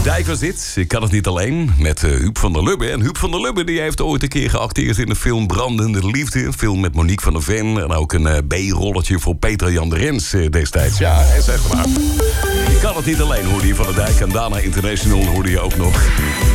De Dijk was dit. Ik kan het niet alleen. Met Huub van der Lubbe. En Huub van der Lubbe die heeft ooit een keer geacteerd in de film Brandende Liefde. Een film met Monique van der Ven. En ook een B-rolletje voor Petra Jan de Rens destijds. Ja, hij zegt maar. Ik kan het niet alleen, hoorde je van de Dijk. En daarna International hoorde je ook nog